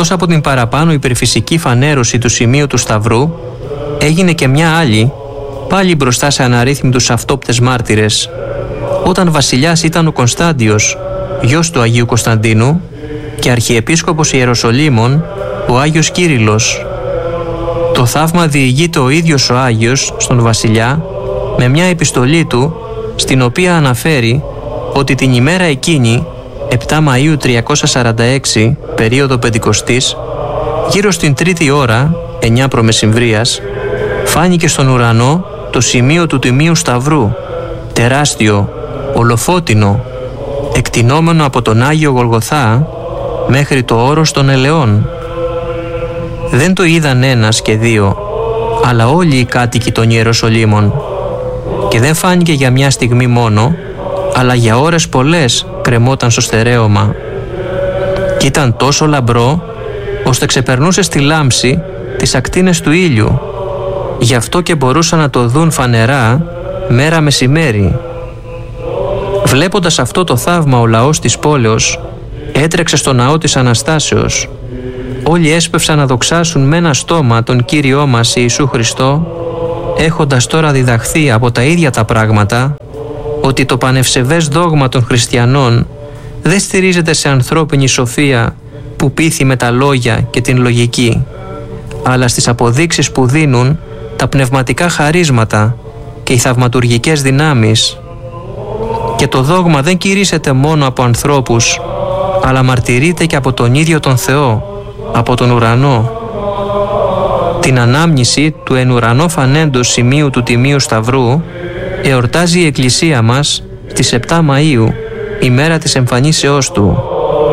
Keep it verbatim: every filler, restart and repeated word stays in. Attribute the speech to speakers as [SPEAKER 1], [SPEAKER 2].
[SPEAKER 1] Εκτός από την παραπάνω υπερφυσική φανέρωση του σημείου του Σταυρού, έγινε και μια άλλη, πάλι μπροστά σε αναρρύθμιτους αυτόπτες μάρτυρες. Όταν βασιλιάς ήταν ο Κωνστάντιος, γιος του Αγίου Κωνσταντίνου, και αρχιεπίσκοπος Ιεροσολύμων, ο Άγιος Κύριλλος. Το θαύμα διηγείται ο ίδιος ο Άγιος στον βασιλιά με μια επιστολή του, στην οποία αναφέρει ότι την ημέρα εκείνη, επτά Μαΐου τριακόσια σαράντα έξι, περίοδο Πεντηκοστής, γύρω στην τρίτη ώρα, εννιά προμεσημβρίας, φάνηκε στον ουρανό το σημείο του Τιμίου Σταυρού, τεράστιο, ολοφώτινο, εκτινόμενο από τον Άγιο Γολγοθά μέχρι το όρος των Ελαιών. Δεν το είδαν ένας και δύο, αλλά όλοι οι κάτοικοι των Ιεροσολύμων, και δεν φάνηκε για μια στιγμή μόνο, αλλά για ώρες πολλές κρεμόταν στο στερέωμα. Κι ήταν τόσο λαμπρό, ώστε ξεπερνούσε στη λάμψη τις ακτίνες του ήλιου. Γι' αυτό και μπορούσαν να το δουν φανερά μέρα μεσημέρι. Βλέποντας αυτό το θαύμα, ο λαός της πόλεως έτρεξε στο ναό της Αναστάσεως. Όλοι έσπευσαν να δοξάσουν με ένα στόμα τον Κύριό μας Ιησού Χριστό, έχοντας τώρα διδαχθεί από τα ίδια τα πράγματα ότι το πανευσεβές δόγμα των χριστιανών δεν στηρίζεται σε ανθρώπινη σοφία που πείθει με τα λόγια και την λογική, αλλά στις αποδείξεις που δίνουν τα πνευματικά χαρίσματα και οι θαυματουργικές δυνάμεις. Και το δόγμα δεν κηρύσσεται μόνο από ανθρώπους, αλλά μαρτυρείται και από τον ίδιο τον Θεό, από τον ουρανό. Την ανάμνηση του εν ουρανό φανέντος σημείου του Τιμίου Σταυρού εορτάζει η Εκκλησία μας στις επτά Μαΐου, ημέρα της εμφανίσεώς Του.